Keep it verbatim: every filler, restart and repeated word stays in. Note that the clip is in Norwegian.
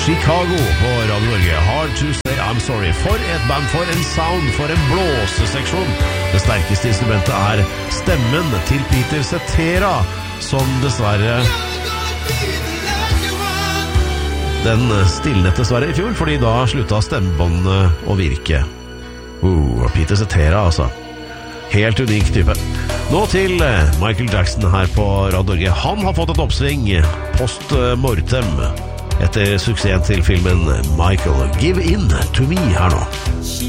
Chicago på Radio Norge. Hard to say I'm sorry. For et band, for en sound, for en blåseseksjon. Det sterkeste instrumentet er stemmen til Peter Cetera, som dessverre den stilnet dessverre i fjor, fordi da slutta stemmebåndet å virke. Uh, Peter Cetera, altså. Helt unik type. Nå til Michael Jackson her på Radio Norge. Han har fått et oppsving post mortem etter suksessen til filmen Michael. Give in to me her nå.